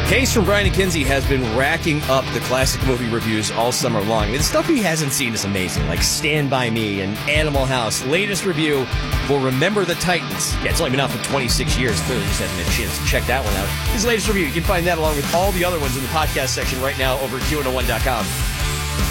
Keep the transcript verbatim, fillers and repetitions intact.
Case from Brian and Kinsey has been racking up the classic movie reviews all summer long. I mean, the stuff he hasn't seen is amazing, like Stand By Me and Animal House. Latest review for Remember the Titans. Yeah, it's only been out for twenty-six years. Clearly just hasn't had a chance to check that one out. His latest review, you can find that along with all the other ones in the podcast section right now over at Q one oh one dot com.